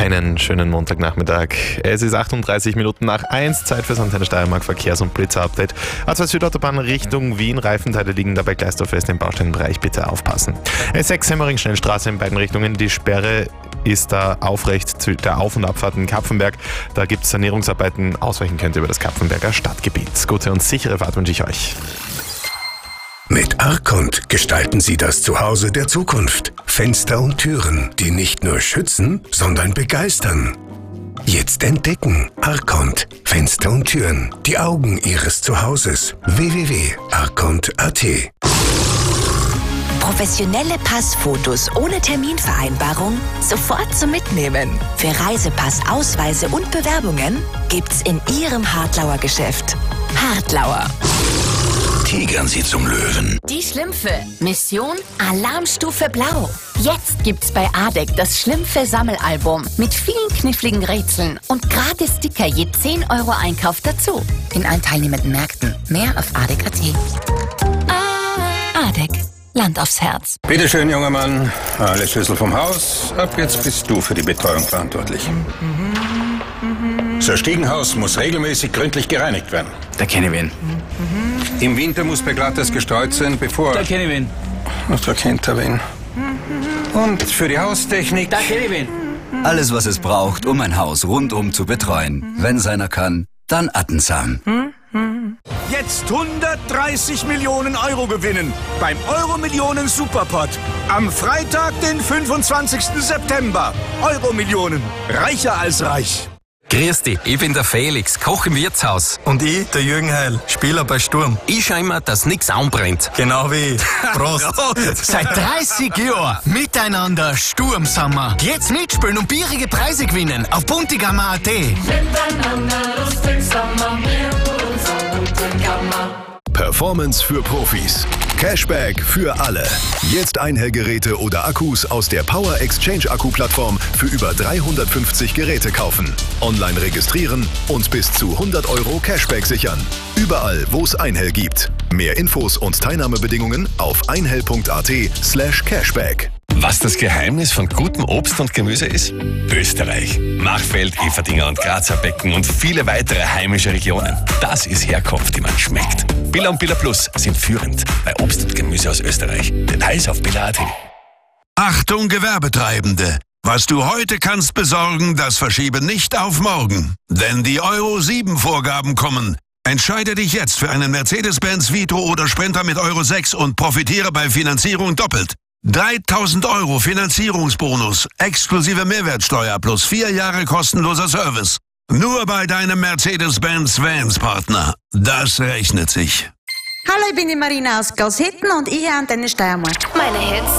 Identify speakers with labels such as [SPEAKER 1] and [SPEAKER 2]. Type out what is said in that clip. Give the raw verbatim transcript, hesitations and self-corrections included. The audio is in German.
[SPEAKER 1] Einen schönen Montagnachmittag. Es ist achtunddreißig Minuten nach eins, Zeit fürs Antenne Steiermark Verkehrs- und Blitzer-Update. A zwei Südautobahn Richtung Wien, Reifenteile liegen dabei Gleisdorf West im Baustellenbereich, bitte aufpassen. S sechs Semmering-Schnellstraße in beiden Richtungen, die Sperre ist da aufrecht zu der Auf- und Abfahrt in Kapfenberg. Da gibt es Sanierungsarbeiten, ausweichen könnt ihr über das Kapfenberger Stadtgebiet. Gute und sichere Fahrt wünsche ich euch.
[SPEAKER 2] Mit Arcont gestalten Sie das Zuhause der Zukunft. Fenster und Türen, die nicht nur schützen, sondern begeistern. Jetzt entdecken Arcont. Fenster und Türen, die Augen Ihres Zuhauses. w w w punkt arcont punkt a t.
[SPEAKER 3] Professionelle Passfotos ohne Terminvereinbarung sofort zum Mitnehmen. Für Reisepass, Ausweise und Bewerbungen gibt's in Ihrem Hartlauer Geschäft. Hartlauer.
[SPEAKER 2] Tigern Sie zum Löwen.
[SPEAKER 4] Die Schlümpfe. Mission Alarmstufe Blau. Jetzt gibt's bei Adek das Schlümpfe-Sammelalbum mit vielen kniffligen Rätseln und gratis Sticker je zehn Euro Einkauf dazu. In allen teilnehmenden Märkten. Mehr auf adek punkt a t. Adek. Land aufs Herz.
[SPEAKER 5] Bitte schön, junger Mann. Alle Schlüssel vom Haus. Ab jetzt bist du für die Betreuung verantwortlich. Das Stiegenhaus muss regelmäßig gründlich gereinigt werden.
[SPEAKER 6] Da kenne ich wen.
[SPEAKER 5] Im Winter muss Beglattes gestreut sein, bevor...
[SPEAKER 6] Da kenne ich wen.
[SPEAKER 5] Da kennt er wen. Und für die Haustechnik...
[SPEAKER 6] Da kenne ich wen.
[SPEAKER 7] Alles, was es braucht, um ein Haus rundum zu betreuen. Wenn seiner kann, dann Attensam.
[SPEAKER 8] Jetzt hundertdreißig Millionen Euro gewinnen beim Euro-Millionen Superpot. Am Freitag, den fünfundzwanzigsten September. Euro-Millionen. Reicher als reich.
[SPEAKER 9] Grüß dich, ich bin der Felix, Koch im Wirtshaus.
[SPEAKER 10] Und ich, der Jürgen Heil, Spieler bei Sturm.
[SPEAKER 9] Ich schau immer, dass nichts anbrennt.
[SPEAKER 10] Genau wie ich. Prost.
[SPEAKER 11] Seit dreißig Jahren miteinander Sturm sind wir. Jetzt mitspielen und bierige Preise gewinnen auf buntigammer punkt a t.
[SPEAKER 12] Miteinander lustig sind wir, wir und Buntigammer.
[SPEAKER 13] Performance für Profis. Cashback für alle. Jetzt Einhellgeräte oder Akkus aus der Power Exchange Akku-Plattform für über dreihundertfünfzig Geräte kaufen. Online registrieren und bis zu hundert Euro Cashback sichern. Überall, wo es Einhell gibt. Mehr Infos und Teilnahmebedingungen auf einhell punkt a t slash cashback.
[SPEAKER 14] Was das Geheimnis von gutem Obst und Gemüse ist? Österreich. Machfeld, Everdinger und Grazer Becken und viele weitere heimische Regionen. Das ist Herkunft, die man schmeckt. Billa und Billa Plus sind führend bei Obst und Gemüse aus Österreich. Details auf billa punkt a t.
[SPEAKER 15] Achtung Gewerbetreibende! Was du heute kannst besorgen, das verschiebe nicht auf morgen. Denn die Euro sieben Vorgaben kommen. Entscheide dich jetzt für einen Mercedes-Benz Vito oder Sprinter mit Euro sechs und profitiere bei Finanzierung doppelt. dreitausend Euro Finanzierungsbonus, exklusive Mehrwertsteuer plus vier Jahre kostenloser Service. Nur bei deinem Mercedes-Benz Vans-Partner. Das rechnet sich.
[SPEAKER 16] Hallo, ich bin die Marina aus Gaushitten und ich höre Antenne Steiermark.
[SPEAKER 4] Meine Hits.